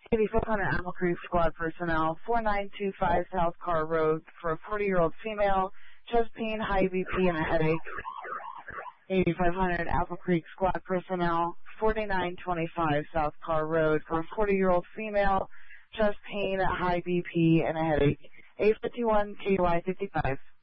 8500 Apple Creek Squad personnel, 4925 South Car Road for a 40-year-old female, chest pain, high BP, and a headache. 8500 Apple Creek Squad personnel, 4925 South Car Road for a 40-year-old female, chest pain, high BP, and a headache. 851 KY 55.